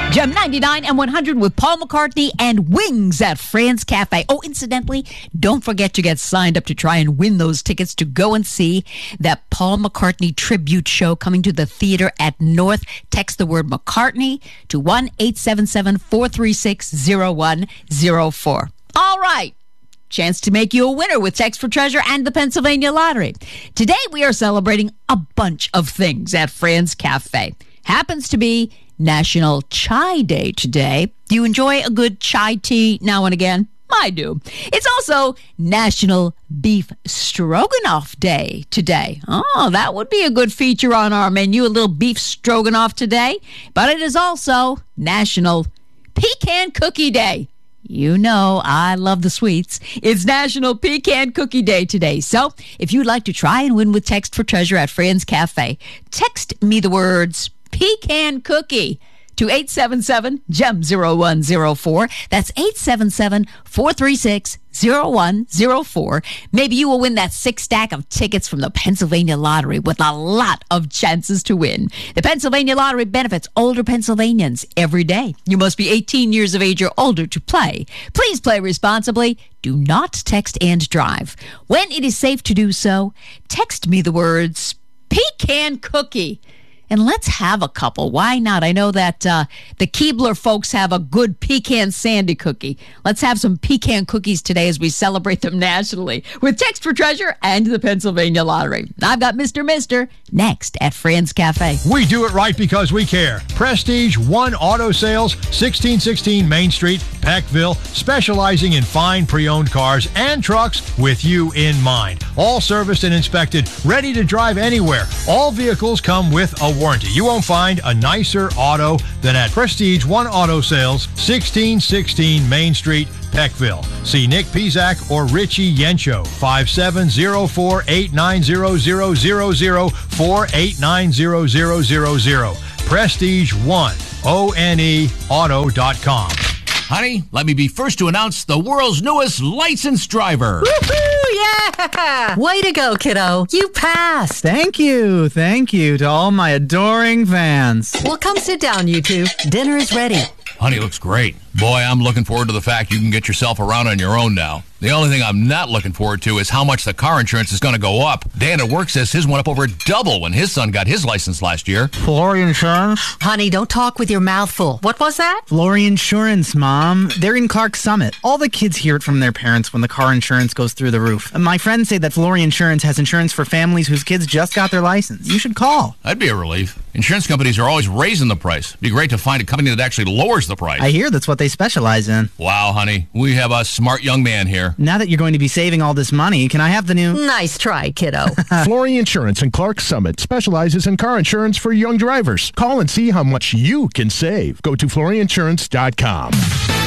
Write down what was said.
Gem 99 and 100 with Paul McCartney and Wings at Franz Cafe. Oh, incidentally, don't forget to get signed up to try and win those tickets to go and see that Paul McCartney tribute show coming to the theater at North. Text the word McCartney to 1-877-436-0104. All right. Chance to make you a winner with Text for Treasure and the Pennsylvania Lottery. Today we are celebrating a bunch of things at Franz Cafe. Happens to be National Chai Day today. Do you enjoy a good chai tea now and again? I do. It's also National Beef Stroganoff Day today. Oh, that would be a good feature on our menu, a little beef stroganoff today. But it is also National Pecan Cookie Day. You know I love the sweets. It's National Pecan Cookie Day today. So if you'd like to try and win with Text for Treasure at Franz Cafe, text me the words pecan cookie to 877-GEM-0104. That's 877-436-0104. Maybe you will win that 6-stack of tickets from the Pennsylvania Lottery with a lot of chances to win. The Pennsylvania Lottery benefits older Pennsylvanians every day. You must be 18 years of age or older to play. Please play responsibly. Do not text and drive. When it is safe to do so, text me the words pecan cookie. And let's have a couple. Why not? I know that the Keebler folks have a good pecan sandy cookie. Let's have some pecan cookies today as we celebrate them nationally with Text for Treasure and the Pennsylvania Lottery. I've got Mr. Mister next at Franz Cafe. We do it right because we care. Prestige One Auto Sales, 1616 Main Street, Peckville, specializing in fine pre-owned cars and trucks with you in mind. All serviced and inspected, ready to drive anywhere. All vehicles come with a warranty. You won't find a nicer auto than at Prestige One Auto Sales, 1616 Main Street, Peckville. See Nick Pizak or Richie Yencho, 5704-890-0004-890-0000. Prestige One, ONE Auto.com. Honey, let me be first to announce the world's newest licensed driver. Woohoo! Yeah! Way to go, kiddo. You passed. Thank you to all my adoring fans. Well, come sit down, you two. Dinner is ready. Honey looks great. Boy, I'm looking forward to the fact you can get yourself around on your own now. The only thing I'm not looking forward to is how much the car insurance is going to go up. Dan at work says his went up over double when his son got his license last year. Flory Insurance? Honey, don't talk with your mouth full. What was that? Flory Insurance, Mom. They're in Clark Summit. All the kids hear it from their parents when the car insurance goes through the roof. My friends say that Flory Insurance has insurance for families whose kids just got their license. You should call. That'd be a relief. Insurance companies are always raising the price. It'd be great to find a company that actually lowers the price. I hear that's what they specialize in. Wow, honey. We have a smart young man here. Now that you're going to be saving all this money, can I have the new... Nice try, kiddo. Flory Insurance in Clark Summit specializes in car insurance for young drivers. Call and see how much you can save. Go to floryinsurance.com.